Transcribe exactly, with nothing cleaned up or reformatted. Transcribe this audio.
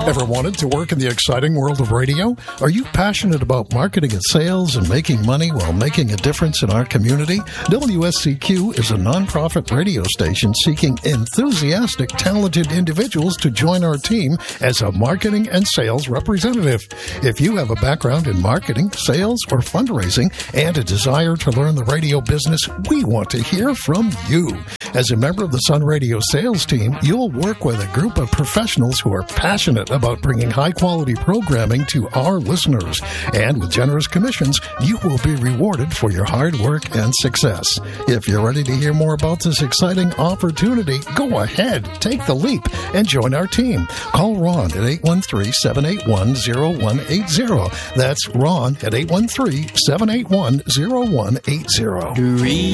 Ever wanted to work in the exciting world of radio? Are you passionate about marketing and sales and making money while making a difference in our community? W S C Q is a nonprofit radio station seeking enthusiastic, talented individuals to join our team as a marketing and sales representative. If you have a background in marketing, sales, or fundraising and a desire to learn the radio business, we want to hear from you. As a member of the Sun Radio sales team, you'll work with a group of professionals who are passionate about bringing high-quality programming to our listeners. And with generous commissions, you will be rewarded for your hard work and success. If you're ready to hear more about this exciting opportunity, go ahead, take the leap, and join our team. Call Ron at eight one three, seven eight one, zero one eight zero. That's Ron at eight one three, seven eight one, zero one eight zero.